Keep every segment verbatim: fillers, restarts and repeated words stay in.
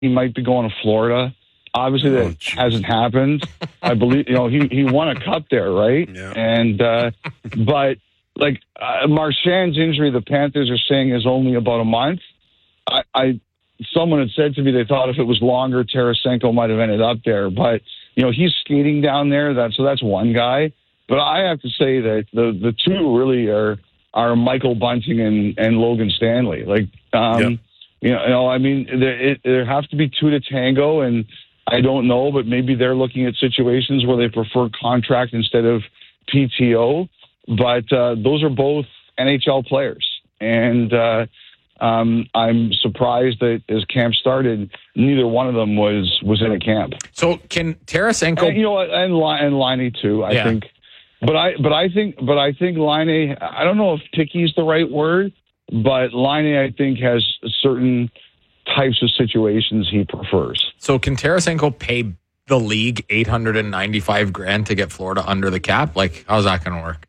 he might be going to Florida. Obviously, that oh, hasn't happened. I believe, you know, he, he won a cup there, right? Yeah. And, uh, but, like, uh, Marchand's injury, the Panthers are saying is only about a month. I, I someone had said to me they thought if it was longer, Tarasenko might have ended up there. But, you know, he's skating down there, that, so that's one guy. But I have to say that the, the two really are are Michael Bunting and, and Logan Stanley. Like, um, yep. you know, you know, I mean, there, it, there have to be two to tango, and I don't know, but maybe they're looking at situations where they prefer contract instead of P T O. But uh, those are both N H L players. And uh, um, I'm surprised that as camp started, neither one of them was, was in a camp. So can Tarasenko... And, you know, and, and Laine too, I yeah. think. But I, but I think, but I think Laine, I don't know if picky is the right word, but Laine, I think, has certain types of situations he prefers. So can Tarasenko pay the league eight hundred ninety-five grand to get Florida under the cap? Like, how's that going to work?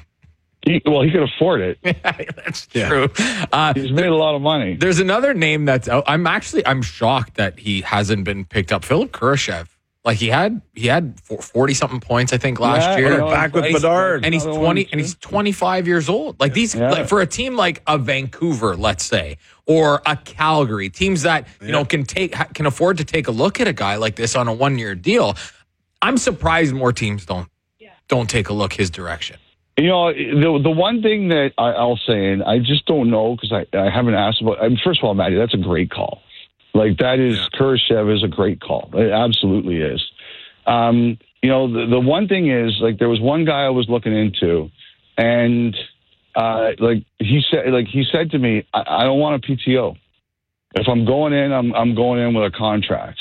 He, well, he could afford it. That's true. Yeah. Uh, He's made a lot of money. There's another name that's out. I'm actually, I'm shocked that he hasn't been picked up. Philip Kurashev. Like he had, he had forty something points, I think, last yeah, year. You know, back with and Bedard, and he's twenty, and he's twenty-five years old. Like these, yeah. like for a team like a Vancouver, let's say, or a Calgary, teams that you yeah. know can take can afford to take a look at a guy like this on a one year deal. I'm surprised more teams don't yeah. don't take a look his direction. You know, the the one thing that I, I'll say, and I just don't know because I, I haven't asked about. I mean, first of all, Matty, that's a great call. Like that is yeah. Kurashev is a great call. It absolutely is. Um, you know, the, the one thing is, like, there was one guy I was looking into, and uh, like he said, like he said to me, I, I don't want a P T O. If I'm going in, I'm I'm going in with a contract.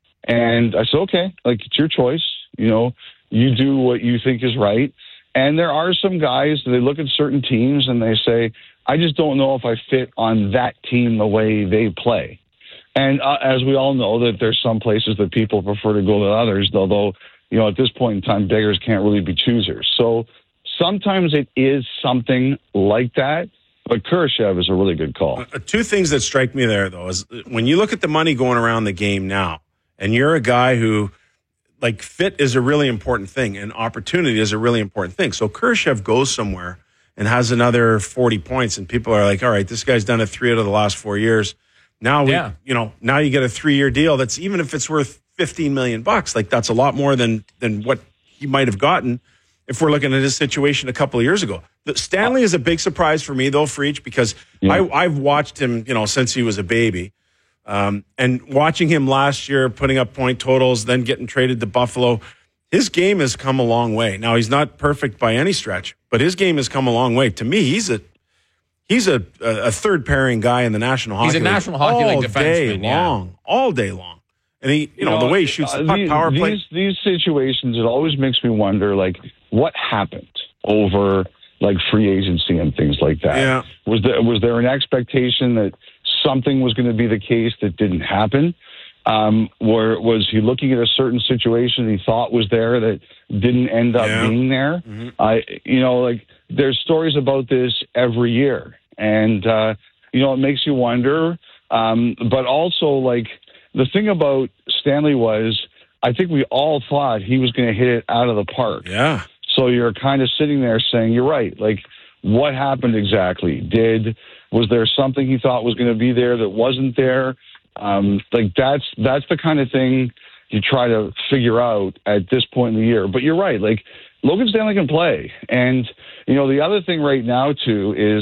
And I said, okay, like it's your choice. You know, you do what you think is right. And there are some guys that they look at certain teams and they say, I just don't know if I fit on that team the way they play. And uh, as we all know, that there's some places that people prefer to go than others, although, you know, at this point in time, beggars can't really be choosers. So sometimes it is something like that, but Kurashev is a really good call. Uh, two things that strike me there, though, is when you look at the money going around the game now, and you're a guy who, like, fit is a really important thing, and opportunity is a really important thing. So Kurashev goes somewhere and has another forty points, and people are like, all right, this guy's done it three out of the last four years. Now, we, yeah. you know, now you get a three-year deal that's, even if it's worth fifteen million bucks, like that's a lot more than than what he might have gotten if we're looking at his situation a couple of years ago. The, Stanley is a big surprise for me, though, for each, because yeah. I, I've watched him, you know, since he was a baby. Um, and watching him last year, putting up point totals, then getting traded to Buffalo, his game has come a long way. Now, he's not perfect by any stretch, but his game has come a long way. To me, he's a he's a, a third pairing guy in the National Hockey League. He's a National Hockey League defenseman. All day long. Yeah. All day long. And he, you, you know, know, the way he shoots the uh, puck, these, power play. These, these situations, it always makes me wonder, like, what happened over, like, free agency and things like that? Yeah. Was there, was there an expectation that something was going to be the case that didn't happen? Um, or was he looking at a certain situation he thought was there that didn't end up yeah. being there? Mm-hmm. I, you know, like, there's stories about this every year. And, uh, you know, it makes you wonder. Um, but also, like, the thing about Stanley was, I think we all thought he was going to hit it out of the park. Yeah. So you're kind of sitting there saying, you're right. Like, what happened exactly? Did, was there something he thought was going to be there that wasn't there? Um, like, that's, that's the kind of thing you try to figure out at this point in the year. But you're right. Like, Logan Stanley can play. And, you know, the other thing right now, too, is,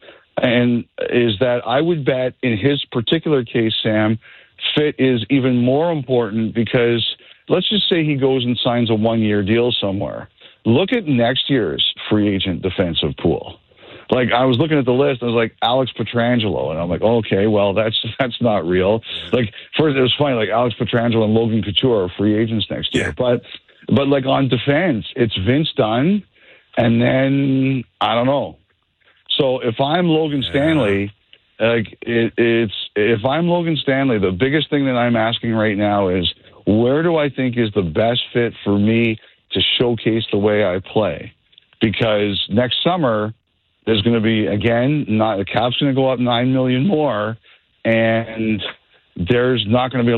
and is that I would bet in his particular case, Sam, fit is even more important because let's just say he goes and signs a one-year deal somewhere. Look at next year's free agent defensive pool. Like, I was looking at the list, and I was like, Alex Pietrangelo, and I'm like, okay, well, that's that's not real. Like, first, it was funny, like, Alex Pietrangelo and Logan Couture are free agents next year. Yeah. But, but, like, on defense, it's Vince Dunn, and then, I don't know. So if I'm Logan yeah. Stanley, like, it, it's, if I'm Logan Stanley, the biggest thing that I'm asking right now is, where do I think is the best fit for me to showcase the way I play? Because next summer, there's going to be, again, not the cap's going to go up nine million more, and there's not going to be